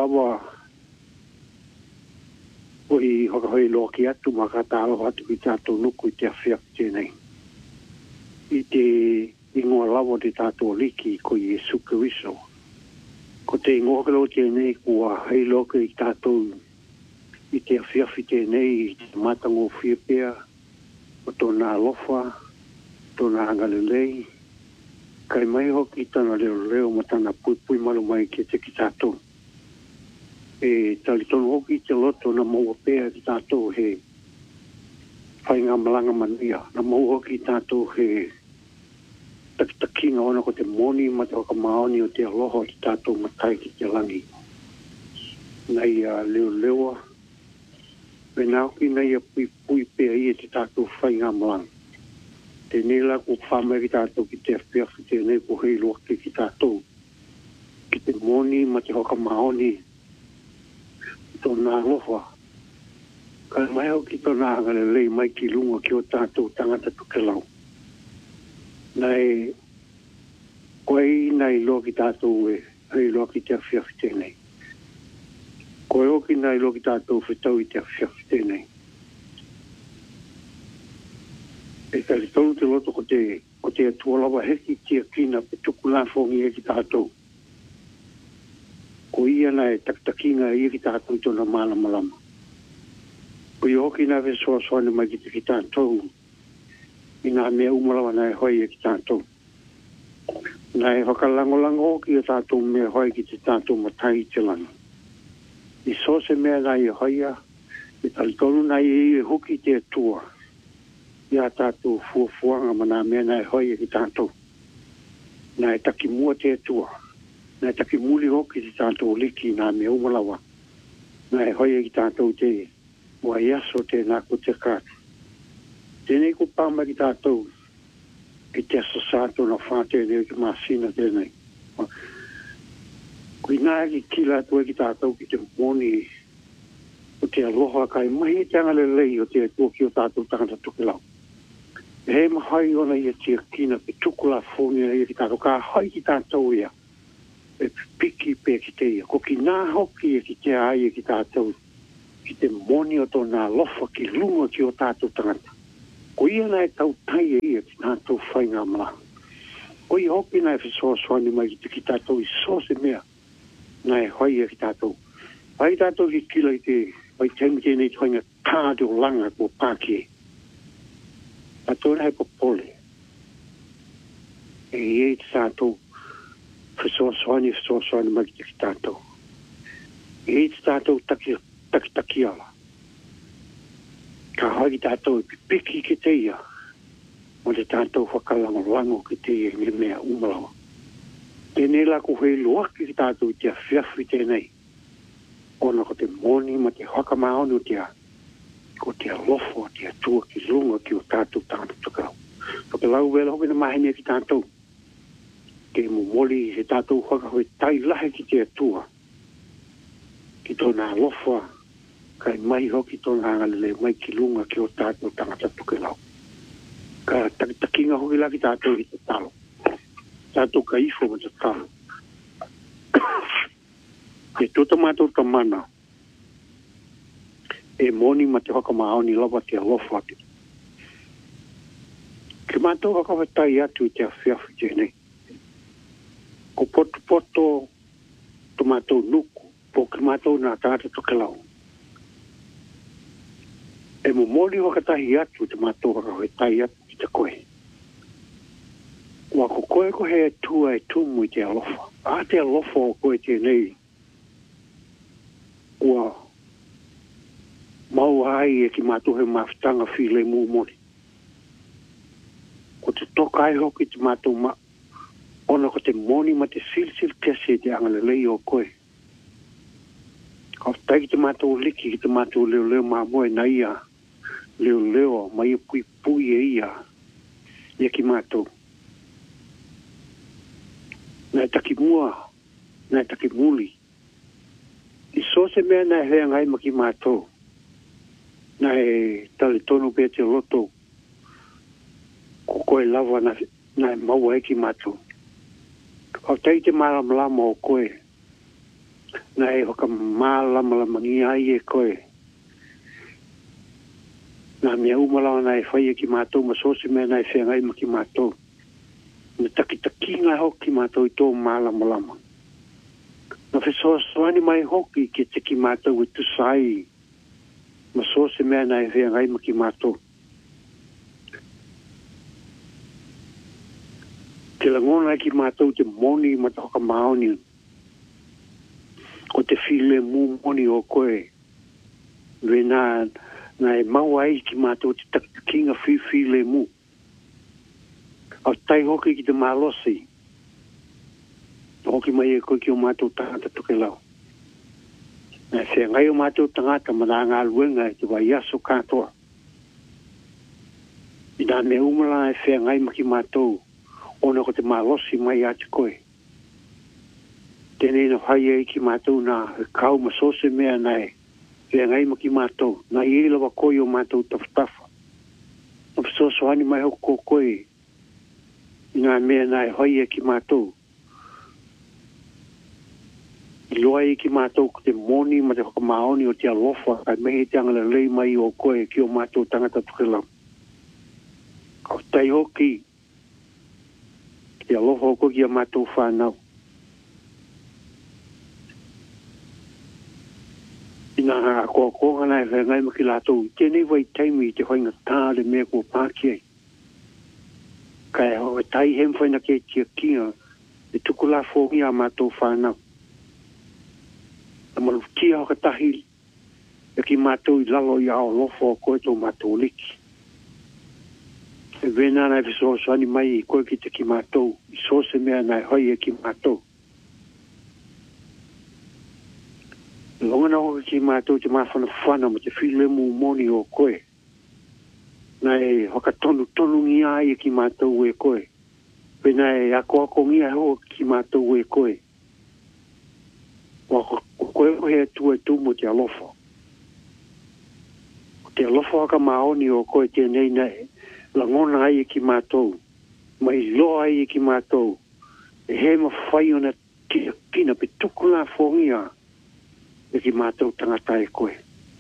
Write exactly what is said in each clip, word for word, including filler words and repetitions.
lava o i hoi loa ki atu makata alo atu ki tātou nuku i te awhia tēnei. I te ingoa lava te tātou liki ko i Jesu Kiriso. Ko te ingoa kalo tēnei kua hei loka i tātou i te awhia tēnei i te matango whiapea o tōna alofa, tōna angalelei, kai mai hoki tana leo leo matana pui pui malu mai ke te ki tātou. E tali tono hoki te loto na maua pēa ki tātou he whainga malanga manuia. Na maua hoki tātou he takitakinga ona ko te moni ma te waka maoni o te aloha ki tātou matai ki te langi. Nei a uh, leo leoa. Pena hoki nei a pui pui pēa i te tātou whainga malanga. Te nela ko whamai ki tātou ki te awhiawhi te nei ko hei loake ki tātou. Ki te moni ma te waka maoni tōna aloha. Kai mai au ki tōna angale lei mai ki lunga ki o tātou tangata tukelau. Nei, koe nei loa ki tātou e, hei loa ki te awhiawhi tēnei. Koe oki nei loa ki tātou whetau i te awhiawhi tēnei. E tali tonu te loto ko te, ko te atualawa heki tia kina pe tuku lafongi e ki tātou. Ko ia na e taktakinga i ki tātou tōna mana malama. Ko i hoki na ve soa soane mai ki te ki tātou. I nā mea umalawa na e hoi e ki tātou. Na e whakalangolango ki e tātou mea hoi ki te tātou matai i te langa. I so se mea na i hoia, i tali tonu na i e hoki te atua. Ia tātou fuafuanga ma nā mea na e hoi e ki tātou. Na e taki mua te atua. Na e taki muli hoki te tātou liki nā mea umalawa. Na e hoi e ki tātou te wa iaso te nā ko te kātu. Tēnei ko pāma ki tātou ki te asasato na whātēnei ki māsina tēnei. Kui nā ki kila atu e ki tātou ki te moni o te aloha kai mahi te angale lei o te atua ki o tātou tangata tukelau. He mahai ona ia tia kina pe tukula fōnia ia ki tātou ka hai ki tātou ia. E piki pe ki te ia. Ko ki nā hoki e ki te ai e ki tātou ki te moni o tōna lofa ki lunga ki o tātou tangata. Ko ia nai tau tai e ia ki tātou whainga mala. Ko i hoki nai whesoa soani mai ki te ki tātou i so se mea. Nai hoi e ki tātou. Pai tātou ki kila i te pai temi tēnei tuainga tātou langa ko pākie. Tātou nai popole. E ie te tātou whesoa soani whesoa soani mai ki te ki tātou. E ie te tātou taki taki taki ala. Ka hoi tātou i piki ki te ia. Mo te tātou whakalango lango ki te ia nge mea umalawa. Tēnei la ko hei loaki ki tātou i te awhiawhi tēnei. Ona ko te moni ma te whakamaonu te a. Ko te alofo, te atua ki lunga ki o tātou tātou tukau. Ko te lau wela hoki na mahenia ki tātou. Ke mo moli he tātou whakahoi tai lahe ki te atua. Ki tōna alofa. Kai mai hoki tōna angalele mai ki lunga ki o tātou tangata tukelau. Ka takitakinga hoki la ki tātou ki te talo. Tātou ka ifo ma te talo. E tōta mātou ta mana. E moni ma te whakamaoni lawa te alofa atu. Ke mātou whakawhatai atu i te awhiawhi tēnei. Ko poto poto to mātou nuku. Po ke mātou nā tātou tukelau. E mo moli wakatahi atu te mātou wakawetai atu ki te koe. Wa ko koe ko he tua e tumu i te alofa. A te alofa o koe tēnei. Wa mau ai e ki mātou he mawhitanga while mū moni. Ko te toka ai hoki te mātou ma. Ona ko te moni ma te silsil kese te angalelei o koe. Ka tai ki te mātou liki ki te mātou leo leo mā moe na ia. Leo leo mai e pui pui e ia. Ia ki mātou. Nai taki mua. Nai taki muli. I so se mea nai hea ngai ma ki mātou. Nai tali tonu pe te loto. Ko koe lava nai, nai maua e ki mātou. Ka tai te maram lama o koe. na e hoka mālama la mangi ai e koe. Na mea umalawa na e whaia ki mātou ma sosi mea na e whengai ma ki mātou. Na taki taki ngai hoki mātou i tō mālama lama. Na whesoa soani mai hoki ke te ki mātou i tusai ma sosi mea na e whengai ma ki mātou. Te langona ki mātou te moni ma te hoka maoni. O te while mu moni o koe. Ve nā, nā e mau ai ki mātou te takinga whi while mu. Au tai hoki ki te mālosi. Hoki mai e koe ki o mātou tangata tuke lau. Nā se ngai o mātou tangata ma nā ngā luenga e te wai aso kātoa. I nā me umala e whea ngai ma ki mātou. Ona ko te mālosi mai ati koe. Tēnei na whai e ki mātou nā kau ma sose mea nei. Whea ngai ma ki mātou. Nā i lawa koe o mātou tawhatafa. Nā psoso ani mai hoko koe. I nā mea nei whai e ki mātou. I loa e ki mātou ko te moni ma te hoka maoni o te alofa. Kai mehe te angala lei mai o koe ki o mātou tangata tukelau. Kau tai hoki. Te aloha o koki a mātou whānau. Ina ha ko ko ngana e ngai maki lātou. Tēnei wai taimi te hoinga tāre mea ko pākie. Kai ho e tai hem whaina ke tia kia. E tuku la fōngi a mātou whānau. A malu tia hoka tahi. E ki mātou i lalo i ao lofo o koe tō mātou liki. E vena nai viso soani mai i koe ki te ki mātou. I sose mea nai hoi e ki mātou. Longa na hoka ki mātou te mawhana whana ma te while mu moni o koe. Nai hoka tonu tonu ngi ai e ki mātou e koe. Pena e ako ako ngi ai ho ki mātou e koe. Wako koe koe e tu e tu mo te alofa. Te alofa haka maoni o koe tēnei nei. La ngona ai ki mātou, mai loa ai ki mātou, e he ma whai ona ki kina pe tukuna whongia e ki mātou tangata e koe.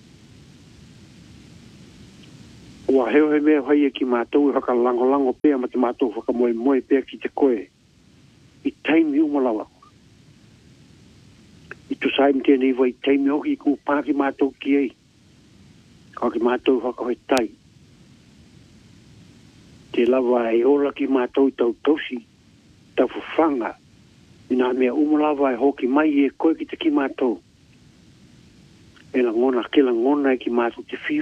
Ua heo he mea whai e ki mātou e haka lango lango pēa ma te mātou whaka moe moe pēa ki te koe. I taimi umalawa. I tu saim tēnei wai taimi hoki ku pāki mātou ki ei. Ka ki mātou haka hoi tai. Te lawa e ola ki mātou tau tausi, tau whawhanga. I nā mea umalawa e hoki mai e koe ki te ki mātou. E la ngona, ke la ngona e ki mātou te whiu.